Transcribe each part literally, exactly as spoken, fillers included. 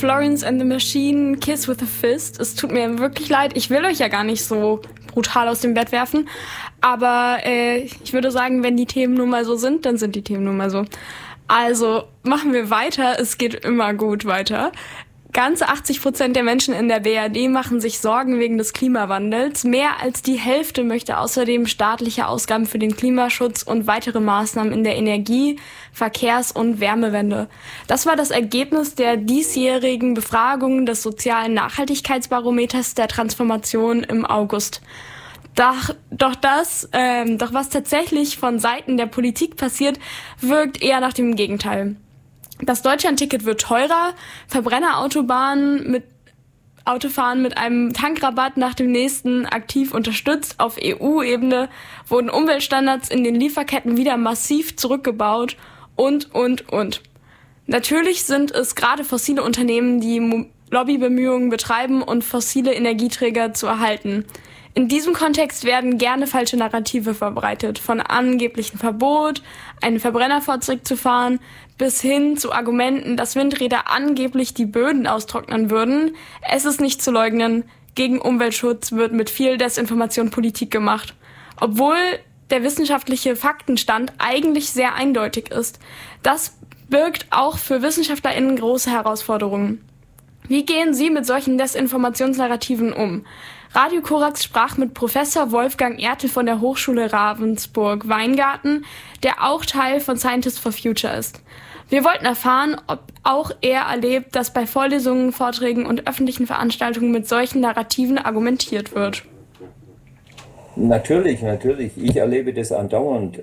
Florence and the Machine, Kiss with a Fist. Es tut mir wirklich leid, ich will euch ja gar nicht so brutal aus dem Bett werfen, aber äh, ich würde sagen, wenn die Themen nun mal so sind, dann sind die Themen nun mal so. Also machen wir weiter, es geht immer gut weiter. Ganze achtzig Prozent der Menschen in der B R D machen sich Sorgen wegen des Klimawandels. Mehr als die Hälfte möchte außerdem staatliche Ausgaben für den Klimaschutz und weitere Maßnahmen in der Energie-, Verkehrs- und Wärmewende. Das war das Ergebnis der diesjährigen Befragung des sozialen Nachhaltigkeitsbarometers der Transformation im August. Doch, doch das, ähm, doch was tatsächlich von Seiten der Politik passiert, wirkt eher nach dem Gegenteil. Das Deutschlandticket wird teurer, Verbrennerautobahnen mit Autofahren mit einem Tankrabatt nach dem nächsten aktiv unterstützt. Auf E U-Ebene wurden Umweltstandards in den Lieferketten wieder massiv zurückgebaut und, und, und. Natürlich sind es gerade fossile Unternehmen, die Lobbybemühungen betreiben und fossile Energieträger zu erhalten. In diesem Kontext werden gerne falsche Narrative verbreitet, von angeblichem Verbot, einen Verbrennerfahrzeug zu fahren, bis hin zu Argumenten, dass Windräder angeblich die Böden austrocknen würden. Es ist nicht zu leugnen, gegen Umweltschutz wird mit viel Desinformation Politik gemacht. Obwohl der wissenschaftliche Faktenstand eigentlich sehr eindeutig ist. Das birgt auch für WissenschaftlerInnen große Herausforderungen. Wie gehen Sie mit solchen Desinformationsnarrativen um? Radio Korax sprach mit Professor Wolfgang Ertel von der Hochschule Ravensburg-Weingarten, der auch Teil von Scientists for Future ist. Wir wollten erfahren, ob auch er erlebt, dass bei Vorlesungen, Vorträgen und öffentlichen Veranstaltungen mit solchen Narrativen argumentiert wird. Natürlich, natürlich. Ich erlebe das andauernd.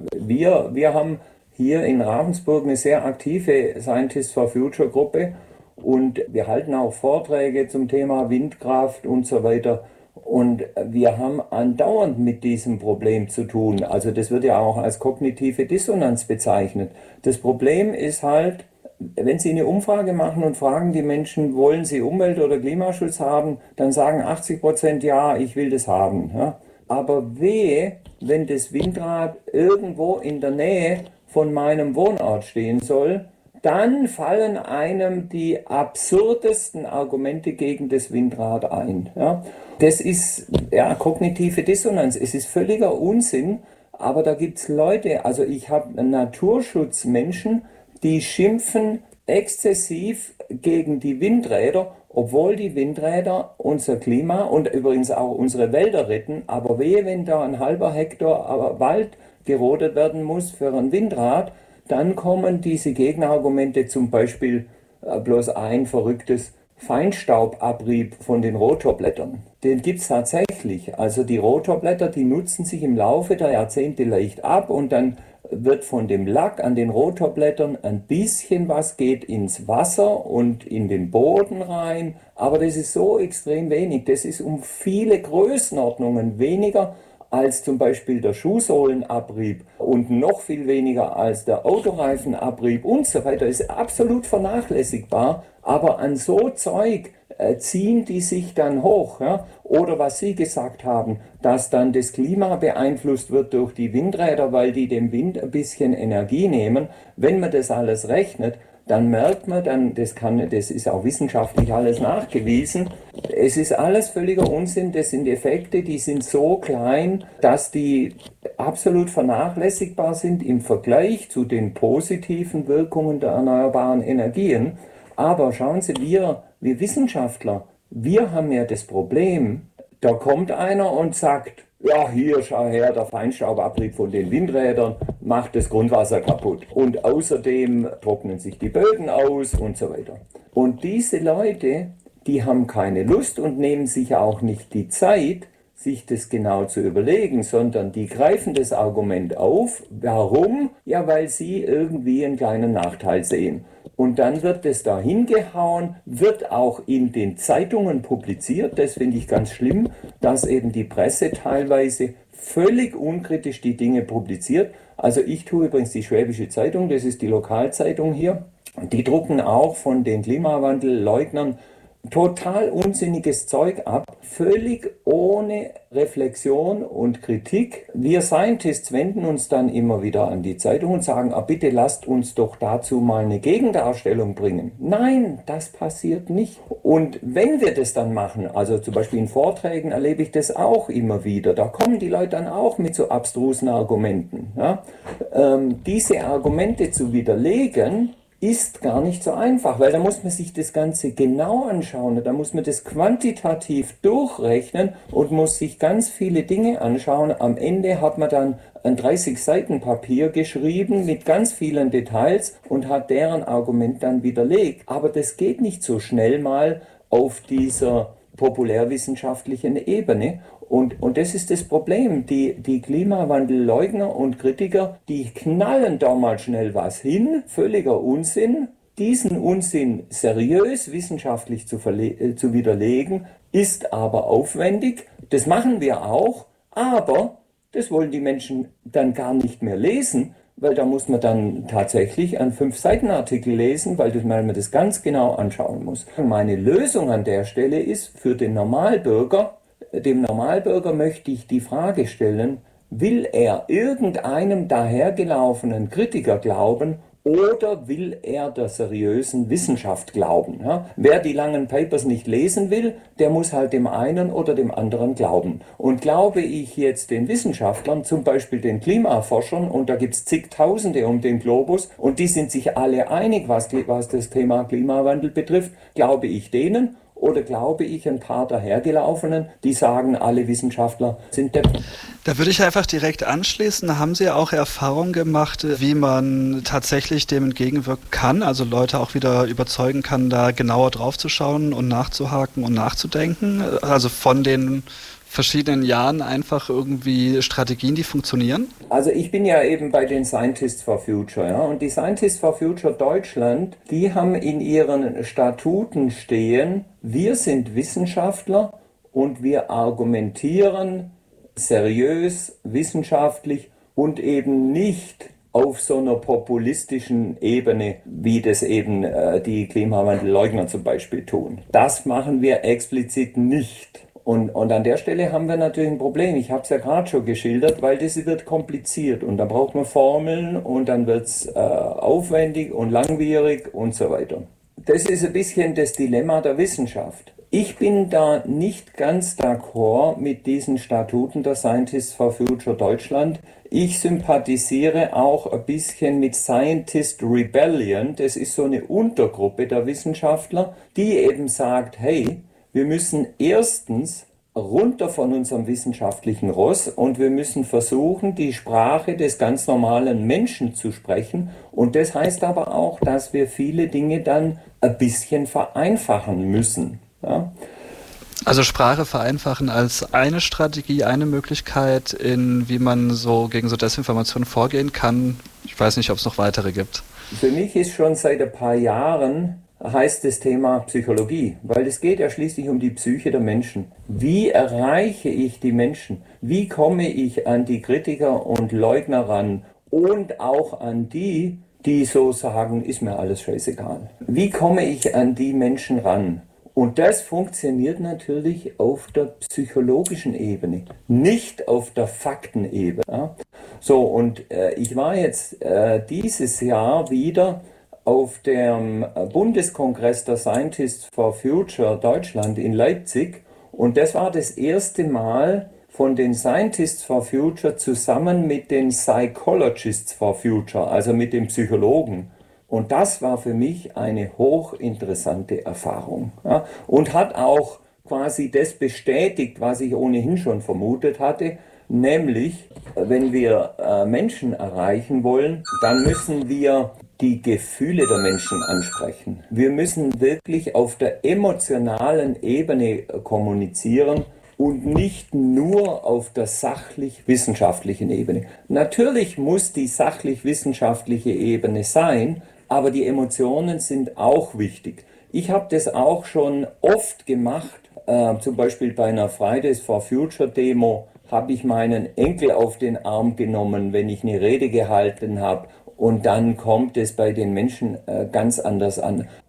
Wir, wir haben hier in Ravensburg eine sehr aktive Scientists for Future Gruppe. Und wir halten auch Vorträge zum Thema Windkraft und so weiter. Und wir haben andauernd mit diesem Problem zu tun. Also das wird ja auch als kognitive Dissonanz bezeichnet. Das Problem ist halt, wenn Sie eine Umfrage machen und fragen die Menschen, wollen sie Umwelt- oder Klimaschutz haben, dann sagen achtzig Prozent ja, ich will das haben. Ja. Aber wehe, wenn das Windrad irgendwo in der Nähe von meinem Wohnort stehen soll, dann fallen einem die absurdesten Argumente gegen das Windrad ein. Ja. Das ist ja kognitive Dissonanz. Es ist völliger Unsinn, aber da gibt es Leute, also ich habe Naturschutzmenschen, die schimpfen exzessiv gegen die Windräder, obwohl die Windräder unser Klima und übrigens auch unsere Wälder retten. Aber wehe, wenn da ein halber Hektar Wald gerodet werden muss für ein Windrad, dann kommen diese Gegenargumente, zum Beispiel äh, bloß ein verrücktes Feinstaubabrieb von den Rotorblättern. Den gibt es tatsächlich. Also die Rotorblätter, die nutzen sich im Laufe der Jahrzehnte leicht ab und dann wird von dem Lack an den Rotorblättern ein bisschen was geht ins Wasser und in den Boden rein. Aber das ist so extrem wenig. Das ist um viele Größenordnungen weniger als zum Beispiel der Schuhsohlenabrieb und noch viel weniger als der Autoreifenabrieb und so weiter, ist absolut vernachlässigbar. Aber an so Zeug äh, ziehen die sich dann hoch. Ja? Oder was Sie gesagt haben, dass dann das Klima beeinflusst wird durch die Windräder, weil die dem Wind ein bisschen Energie nehmen. Wenn man das alles rechnet, dann merkt man, dann, das kann, das ist auch wissenschaftlich alles nachgewiesen, es ist alles völliger Unsinn, das sind Effekte, die sind so klein, dass die absolut vernachlässigbar sind im Vergleich zu den positiven Wirkungen der erneuerbaren Energien. Aber schauen Sie, wir, wir Wissenschaftler, wir haben ja das Problem, da kommt einer und sagt, ja, hier, schau her, der Feinstaubabrieb von den Windrädern macht das Grundwasser kaputt. Und außerdem trocknen sich die Böden aus und so weiter. Und diese Leute, die haben keine Lust und nehmen sich auch nicht die Zeit, sich das genau zu überlegen, sondern die greifen das Argument auf. Warum? Ja, weil sie irgendwie einen kleinen Nachteil sehen. Und dann wird es da hingehauen, wird auch in den Zeitungen publiziert. Das finde ich ganz schlimm, dass eben die Presse teilweise völlig unkritisch die Dinge publiziert. Also ich tue übrigens die Schwäbische Zeitung, das ist die Lokalzeitung hier. Die drucken auch von den Klimawandelleugnern total unsinniges Zeug ab, völlig ohne Reflexion und Kritik. Wir Scientists wenden uns dann immer wieder an die Zeitung und sagen, ah, bitte lasst uns doch dazu mal eine Gegendarstellung bringen. Nein, das passiert nicht. Und wenn wir das dann machen, also zum Beispiel in Vorträgen erlebe ich das auch immer wieder, da kommen die Leute dann auch mit so abstrusen Argumenten. Ja? Ähm, diese Argumente zu widerlegen, ist gar nicht so einfach, weil da muss man sich das Ganze genau anschauen, da muss man das quantitativ durchrechnen und muss sich ganz viele Dinge anschauen. Am Ende hat man dann ein dreißig Seiten Papier geschrieben mit ganz vielen Details und hat deren Argument dann widerlegt. Aber das geht nicht so schnell mal auf dieser populärwissenschaftlichen Ebene. Und, und das ist das Problem. Die, die Klimawandelleugner und Kritiker, die knallen da mal schnell was hin, völliger Unsinn. Diesen Unsinn seriös wissenschaftlich zu, verle- zu widerlegen, ist aber aufwendig. Das machen wir auch, aber das wollen die Menschen dann gar nicht mehr lesen, weil da muss man dann tatsächlich einen Fünf-Seiten-Artikel lesen, weil das, man das ganz genau anschauen muss. Meine Lösung an der Stelle ist für den Normalbürger, dem Normalbürger möchte ich die Frage stellen, will er irgendeinem dahergelaufenen Kritiker glauben oder will er der seriösen Wissenschaft glauben? Ja? Wer die langen Papers nicht lesen will, der muss halt dem einen oder dem anderen glauben. Und glaube ich jetzt den Wissenschaftlern, zum Beispiel den Klimaforschern, und da gibt es zigtausende um den Globus, und die sind sich alle einig, was, was das Thema Klimawandel betrifft, glaube ich denen, oder glaube ich ein paar dahergelaufenen, die sagen, alle Wissenschaftler sind Deppen? Da würde ich einfach direkt anschließen. Haben Sie auch Erfahrungen gemacht, wie man tatsächlich dem entgegenwirken kann? Also Leute auch wieder überzeugen kann, da genauer drauf zu schauen und nachzuhaken und nachzudenken? Also von den verschiedenen Jahren einfach irgendwie Strategien, die funktionieren? Also ich bin ja eben bei den Scientists for Future, ja, und die Scientists for Future Deutschland, die haben in ihren Statuten stehen, wir sind Wissenschaftler und wir argumentieren seriös, wissenschaftlich und eben nicht auf so einer populistischen Ebene, wie das eben äh, die Klimawandelleugner zum Beispiel tun. Das machen wir explizit nicht. Und, und an der Stelle haben wir natürlich ein Problem. Ich habe es ja gerade schon geschildert, weil das wird kompliziert und da braucht man Formeln und dann wird es äh, aufwendig und langwierig und so weiter. Das ist ein bisschen das Dilemma der Wissenschaft. Ich bin da nicht ganz d'accord mit diesen Statuten der Scientists for Future Deutschland. Ich sympathisiere auch ein bisschen mit Scientist Rebellion. Das ist so eine Untergruppe der Wissenschaftler, die eben sagt, hey, wir müssen erstens runter von unserem wissenschaftlichen Ross und wir müssen versuchen, die Sprache des ganz normalen Menschen zu sprechen. Und das heißt aber auch, dass wir viele Dinge dann ein bisschen vereinfachen müssen. Ja? Also Sprache vereinfachen als eine Strategie, eine Möglichkeit, in wie man so gegen so Desinformation vorgehen kann. Ich weiß nicht, ob es noch weitere gibt. Für mich ist schon seit ein paar Jahren heißt das Thema Psychologie, weil es geht ja schließlich um die Psyche der Menschen. Wie erreiche ich die Menschen? Wie komme ich an die Kritiker und Leugner ran und auch an die, die so sagen, ist mir alles scheißegal? Wie komme ich an die Menschen ran? Und das funktioniert natürlich auf der psychologischen Ebene, nicht auf der Faktenebene. Ja? So, und äh, ich war jetzt äh, dieses Jahr wieder auf dem Bundeskongress der Scientists for Future Deutschland in Leipzig und das war das erste Mal von den Scientists for Future zusammen mit den Psychologists for Future, also mit den Psychologen. Und das war für mich eine hochinteressante Erfahrung, ja, und hat auch quasi das bestätigt, was ich ohnehin schon vermutet hatte, nämlich, wenn wir äh, Menschen erreichen wollen, dann müssen wir die Gefühle der Menschen ansprechen. Wir müssen wirklich auf der emotionalen Ebene kommunizieren und nicht nur auf der sachlich-wissenschaftlichen Ebene. Natürlich muss die sachlich-wissenschaftliche Ebene sein, aber die Emotionen sind auch wichtig. Ich habe das auch schon oft gemacht, äh, zum Beispiel bei einer Fridays for Future Demo habe ich meinen Enkel auf den Arm genommen, wenn ich eine Rede gehalten habe. Und dann kommt es bei den Menschen äh, ganz anders an.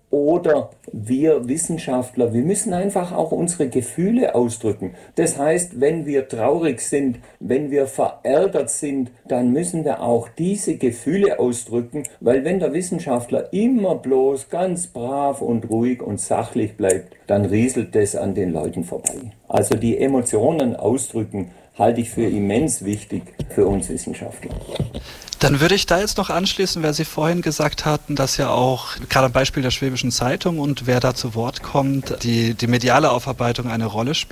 Oder wir Wissenschaftler, wir müssen einfach auch unsere Gefühle ausdrücken. Das heißt, wenn wir traurig sind, wenn wir verärgert sind, dann müssen wir auch diese Gefühle ausdrücken, weil wenn der Wissenschaftler immer bloß ganz brav und ruhig und sachlich bleibt, dann rieselt das an den Leuten vorbei. Also die Emotionen ausdrücken halte ich für immens wichtig für uns Wissenschaftler. Dann würde ich da jetzt noch anschließen, weil Sie vorhin gesagt hatten, dass ja auch, gerade am Beispiel der Schwäbischen Zeitung und wer da zu Wort kommt, die, die mediale Aufarbeitung eine Rolle spielt.